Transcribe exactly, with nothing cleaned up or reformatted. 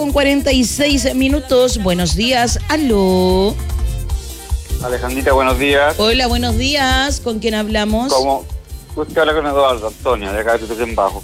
Con cuarenta y seis minutos. Buenos días. Aló. Alejandrita, buenos días. Hola, buenos días. ¿Con quién hablamos? ¿Cómo? Usted habla con Eduardo Antonio, de acá de Tutén Bajo.